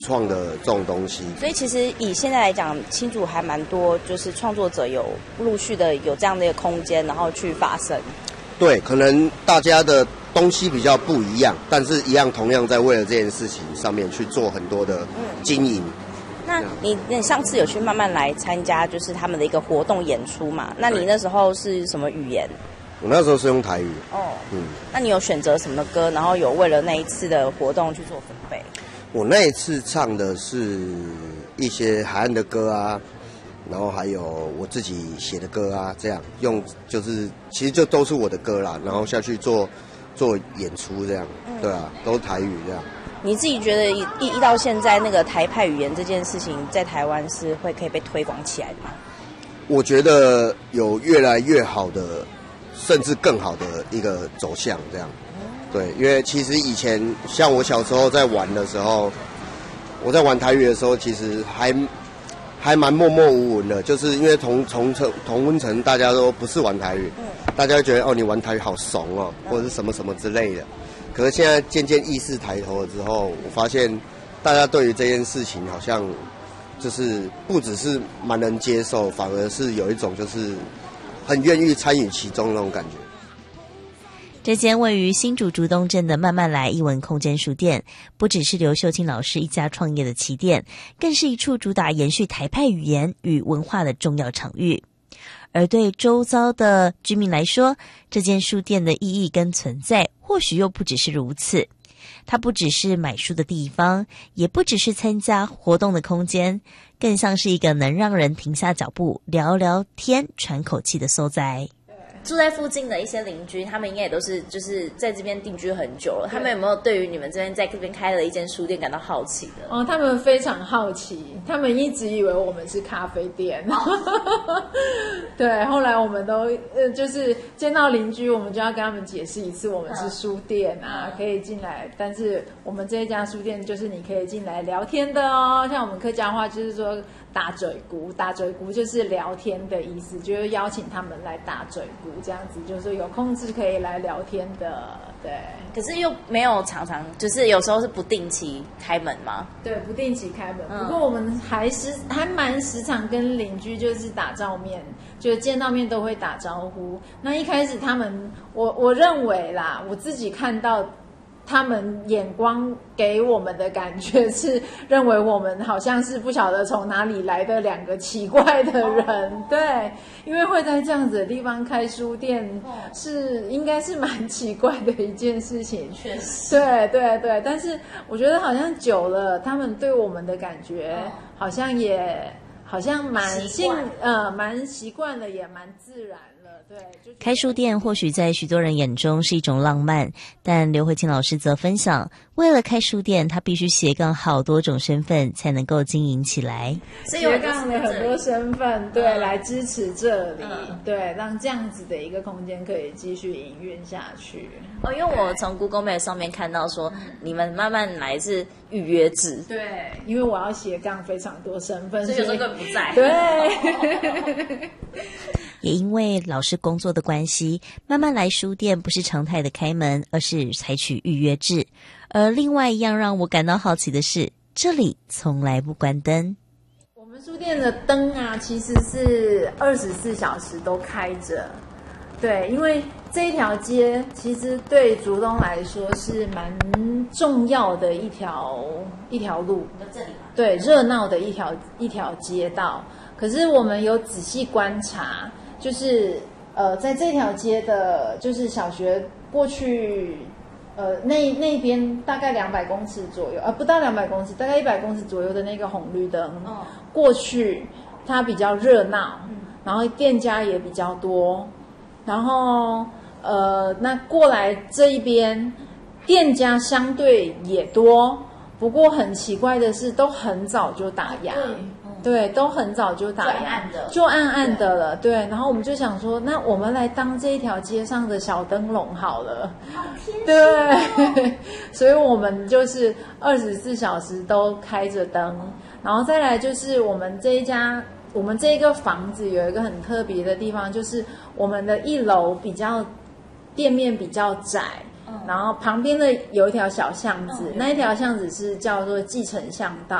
创的这种东西。 所以其实以现在来讲，新竹还蛮多，就是创作者有陆续的有这样的一个空间，然后去发声。 对，可能大家的东西比较不一样，但是一样同样在为了这件事情上面去做很多的经营。 那你上次有去慢慢来参加，就是他们的一个活动演出嘛？那你那时候是什么语言？ 我那时候是用台语。 那你有选择什么歌？然后有为了那一次的活动去做准备？ 我那一次唱的是一些海岸的歌啊，然后还有我自己写的歌啊，这样用就是其实就都是我的歌啦，然后下去做演出这样，对啊，都是台语这样。 你自己觉得一到现在那个台派语言这件事情，在台湾是会可以被推广起来的吗？ 我觉得有越来越好的，甚至更好的一个走向这样。对，因为其实以前像我小时候在玩的时候，我在玩台语的时候，其实还蛮默默无闻的，就是因为同温层大家都不是玩台语，大家会觉得哦你玩台语好怂哦，或者是什么什么之类的。可是现在渐渐意识抬头了之后，我发现大家对于这件事情好像就是不只是蛮能接受，反而是有一种就是很愿意参与其中的那种感觉。 这间位于新竹竹东镇的慢慢来艺文空间书店，不只是刘秀清老师一家创业的起点，更是一处主打延续台派语言与文化的重要场域。而对周遭的居民来说，这间书店的意义跟存在或许又不只是如此。它不只是买书的地方，也不只是参加活动的空间，更像是一个能让人停下脚步聊聊天喘口气的所在。 住在附近的一些邻居，他们应该也都是就是在这边定居很久了。他们有没有对于你们这边在这边开了一间书店感到好奇的？ 哦，他们非常好奇，他们一直以为我们是咖啡店。对，后来我们都就是见到邻居，我们就要跟他们解释一次，我们是书店啊，可以进来。但是我们这一家书店就是你可以进来聊天的哦。像我们客家话就是说打嘴鼓，打嘴鼓就是聊天的意思，就是邀请他们来打嘴鼓。这样子就是有空是可以来聊天的，对。 可是又没有常常，就是有时候是不定期开门吗？ 对，不定期开门。不过我们还蛮时常跟邻居就是打照面，就见到面都会打招呼。那一开始他们，我认为啦，我自己看到他们眼光给我们的感觉是认为我们好像是不晓得从哪里来的两个奇怪的人，对，因为会在这样子的地方开书店应该是蛮奇怪的一件事情， 确实， 对对对，但是我觉得好像久了，他们对我们的感觉好像蛮习惯了，也蛮自然。对， 开书店或许在许多人眼中是一种浪漫，但刘慧清老师则分享，为了开书店，他必须斜杠好多种身份才能够经营起来。 斜杠了很多身份，对，来支持这里，对，让这样子的一个空间可以继续营运下去。 因为我从 Google Map 上面看到说，你们慢慢来是预约制， 对，因为我要斜杠非常多身份， 所以有时候根本不在。 对。 也因为老师工作的关系，慢慢来书店不是常态的开门，而是采取预约制。而另外一样让我感到好奇的是，这里从来不关灯。 我们书店的灯啊，其实是24小时都开着。对，因为这一条街其实对竹东来说是蛮重要的一条路， 这里对，热闹的一条街道。可是我们有仔细观察，就是在这条街的，就是小学过去，那边大概200公尺左右，不到200公尺，大概100公尺左右的那个红绿灯，过去它比较热闹，然后店家也比较多，然后那过来这一边店家相对也多，不过很奇怪的是，都很早就打烊。对，都很早就打烊，就暗暗的了。对，然后我们就想说，那我们来当这一条街上的小灯笼好了。 好贴心哦。 对，所以我们就是24小时都开着灯，然后再来就是我们这一个房子有一个很特别的地方，就是我们的1楼店面比较窄， 然后旁边的有一条小巷子，那一条巷子是叫做继承巷道。